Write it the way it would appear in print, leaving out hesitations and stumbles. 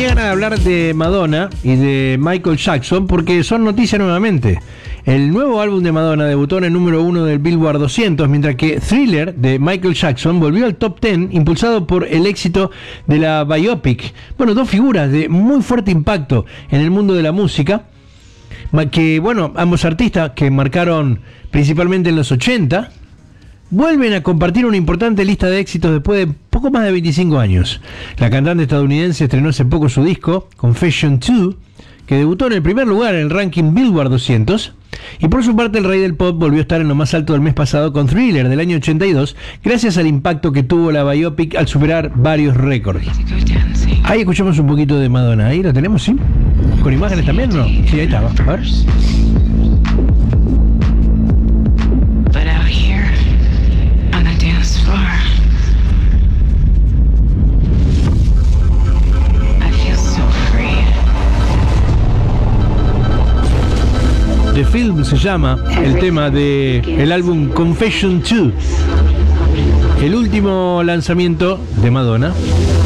ganas de hablar de Madonna y de Michael Jackson porque son noticias nuevamente. El nuevo álbum de Madonna debutó en el número 1 del Billboard 200, mientras que Thriller de Michael Jackson volvió al top 10, impulsado por el éxito de la biopic. Bueno, dos figuras de muy fuerte impacto en el mundo de la música, que, bueno, ambos artistas que marcaron principalmente en los 80, vuelven a compartir una importante lista de éxitos después de poco más de 25 años. La cantante estadounidense estrenó hace poco su disco, Confession 2, que debutó en el primer lugar en el ranking Billboard 200, y por su parte el rey del pop volvió a estar en lo más alto del mes pasado con Thriller del año 82, gracias al impacto que tuvo la biopic al superar varios récords. Ahí escuchamos un poquito de Madonna. Ahí lo tenemos, ¿sí? ¿Con imágenes también, no? Sí, ahí está, a ver. The Film se llama el tema del álbum Confession 2, el último lanzamiento de Madonna.